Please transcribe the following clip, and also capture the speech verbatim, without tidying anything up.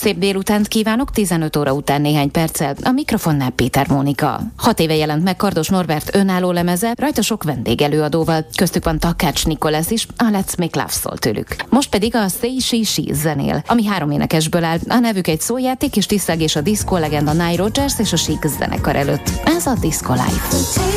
Szép délutánt kívánok, tizenöt óra után néhány perccel, a mikrofonnál Péter Mónika. Hat éve jelent meg Kardos Norbert önálló lemeze, rajta sok vendégelőadóval, köztük van Takács Nikolesz is, a Let's Make Love szól tőlük. Most pedig a Say She She zenél, ami három énekesből áll, a nevük egy szójáték és tisztelgés a diszkó legenda Nile Rodgers és a Chic zenekar előtt. Ez a Disco Life.